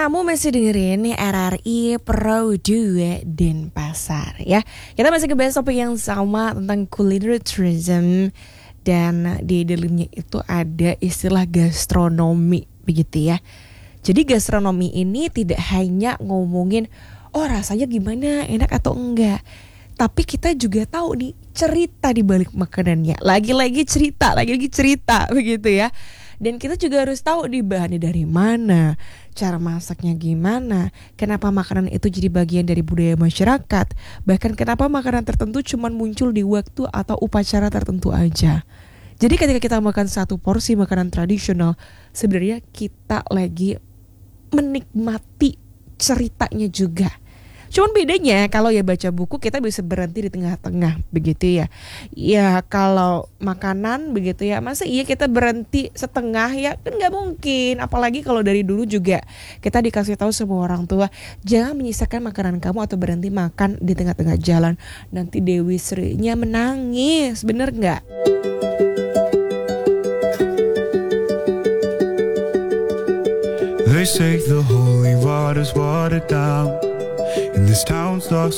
kamu masih dengerin RRI Pro 2 Denpasar ya. Kita masih ngebahas topik yang sama tentang culinary tourism. Dan di dalamnya itu ada istilah gastronomi begitu ya. Jadi gastronomi ini tidak hanya ngomongin oh rasanya gimana, enak atau enggak. Tapi kita juga tahu nih cerita di balik makanannya. Lagi-lagi cerita begitu ya. Dan kita juga harus tahu di bahannya dari mana, cara masaknya gimana, kenapa makanan itu jadi bagian dari budaya masyarakat, bahkan kenapa makanan tertentu cuma muncul di waktu atau upacara tertentu aja. Jadi ketika kita makan satu porsi makanan tradisional, sebenarnya kita lagi menikmati ceritanya juga. Cuman bedanya kalau ya baca buku kita bisa berhenti di tengah-tengah begitu ya. Ya kalau makanan begitu ya, masa iya kita berhenti setengah ya, kan nggak mungkin. Apalagi kalau dari dulu juga kita dikasih tahu semua orang tua, jangan menyisakan makanan kamu atau berhenti makan di tengah-tengah jalan. Nanti Dewi Sri-nya menangis, bener nggak? They say the holy water's watered down, and this town's lost